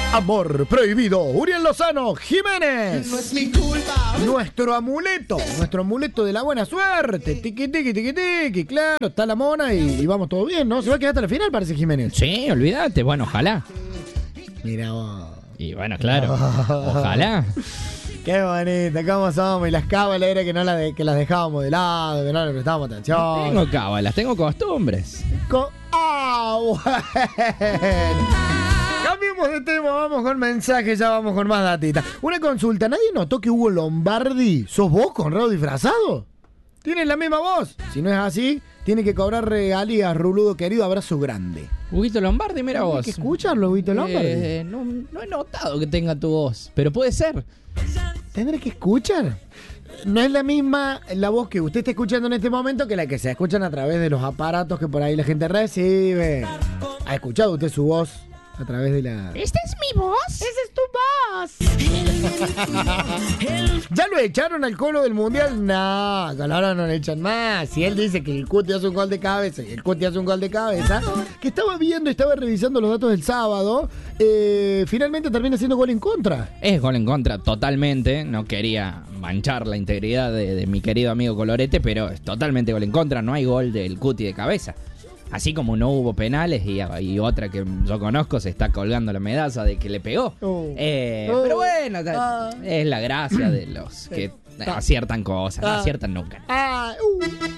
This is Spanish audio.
Amor prohibido, Uriel Lozano Jiménez. No es mi culpa. Nuestro amuleto de la buena suerte. Tiqui, tiqui, tiqui, tiqui. Claro, está la mona y vamos todo bien, ¿no? Se va a quedar hasta la final, parece Jiménez. Sí, olvídate. Bueno, ojalá. Mira vos. Y bueno, claro. Ojalá. Qué bonito, cómo somos. Y las cábalas era que que las dejábamos de lado, que no le prestábamos atención. No tengo cábalas, tengo costumbres. Bueno. Cambiemos de tema, vamos con mensajes, ya vamos con más datitas. Una consulta, ¿nadie notó que Hugo Lombardi sos vos, Conrado disfrazado? ¿Tienen la misma voz? Si no es así, tiene que cobrar regalías, Ruludo querido, abrazo grande. Huguito Lombardi, mira vos. Hay que escucharlo, Huguito Lombardi. No he notado que tenga tu voz, pero puede ser. Tendré que escuchar. No es la misma la voz que usted está escuchando en este momento que la que se escuchan a través de los aparatos que por ahí la gente recibe. ¿Ha escuchado usted su voz a través de la...? ¿Esta es mi voz? ¡Esa es tu voz! ¿Ya lo echaron al Colo del Mundial? No, ahora no le echan más. Si él dice que el Cuti hace un gol de cabeza y el Cuti hace un gol de cabeza, que estaba revisando los datos del sábado, finalmente termina siendo gol en contra. Es gol en contra, totalmente. No quería manchar la integridad de mi querido amigo Colorete, pero es totalmente gol en contra. No hay gol del Cuti de cabeza. Así como no hubo penales y otra que yo conozco se está colgando la medalla de que le pegó. Pero bueno, es la gracia de los que aciertan cosas, no aciertan nunca.